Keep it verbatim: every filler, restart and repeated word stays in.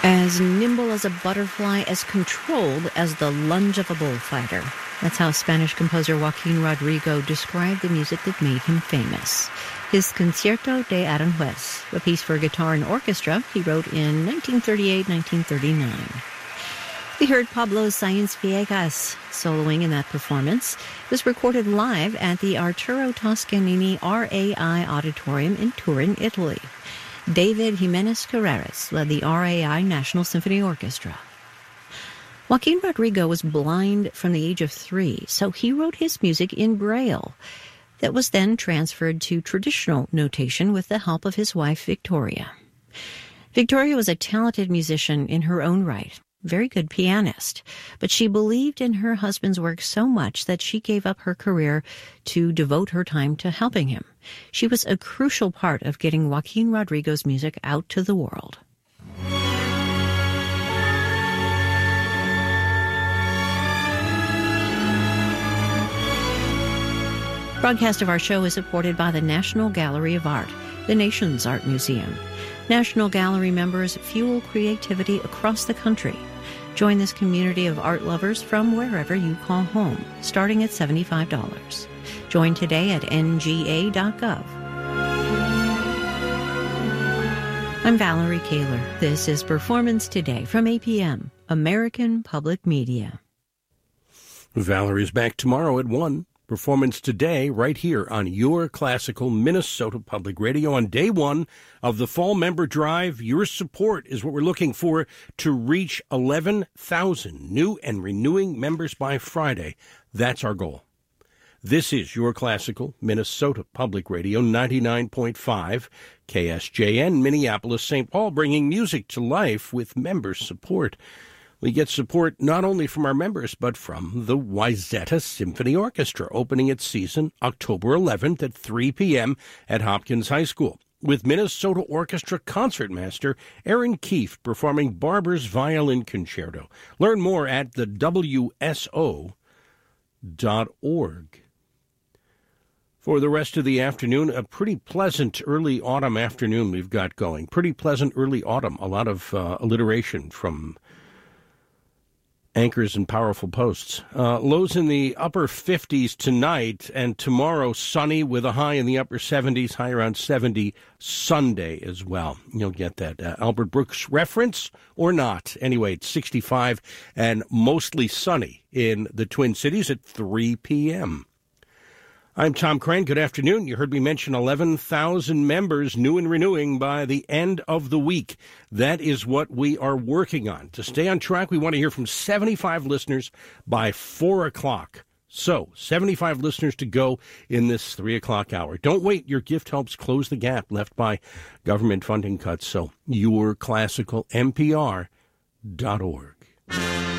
As nimble as a butterfly, as controlled as the lunge of a bullfighter. That's how Spanish composer Joaquin Rodrigo described the music that made him famous. His Concierto de Aranjuez, a piece for guitar and orchestra he wrote in nineteen thirty-eight to nineteen thirty-nine. We heard Pablo Sáenz Villegas soloing in that performance. It was recorded live at the Arturo Toscanini R A I Auditorium in Turin, Italy. David Jimenez Carreras led the R A I National Symphony Orchestra. Joaquin Rodrigo was blind from the age of three, so he wrote his music in Braille. That was then transferred to traditional notation with the help of his wife, Victoria. Victoria was a talented musician in her own right, very good pianist, but she believed in her husband's work so much that she gave up her career to devote her time to helping him. She was a crucial part of getting Joaquin Rodrigo's music out to the world. Broadcast of our show is supported by the National Gallery of Art, the nation's art museum. National Gallery members fuel creativity across the country. Join this community of art lovers from wherever you call home, starting at seventy-five dollars. Join today at N G A dot gov. I'm Valerie Kaler. This is Performance Today from A P M, American Public Media. Valerie's back tomorrow at one. Performance Today right here on your classical Minnesota Public Radio on day one of the Fall Member Drive. Your support is what we're looking for to reach eleven thousand new and renewing members by Friday. That's our goal. This is your classical Minnesota Public Radio, ninety-nine point five K S J N, Minneapolis, Saint Paul, bringing music to life with member support. We get support not only from our members, but from the Wayzata Symphony Orchestra, opening its season October eleventh at three p.m. at Hopkins High School, with Minnesota Orchestra concertmaster Aaron Keefe performing Barber's Violin Concerto. Learn more at the W S O dot org. For the rest of the afternoon, a pretty pleasant early autumn afternoon we've got going. Pretty pleasant early autumn. A lot of uh, alliteration from anchors and powerful posts. Uh, lows in the upper fifties tonight, and tomorrow sunny with a high in the upper seventies, high around seventy Sunday as well. You'll get that uh, Albert Brooks reference or not. Anyway, it's sixty-five and mostly sunny in the Twin Cities at three p.m. I'm Tom Crane. Good afternoon. You heard me mention eleven thousand members new and renewing by the end of the week. That is what we are working on. To stay on track, we want to hear from seventy-five listeners by four o'clock. So, seventy-five listeners to go in this three o'clock hour. Don't wait. Your gift helps close the gap left by government funding cuts. So, your classical N P R dot org.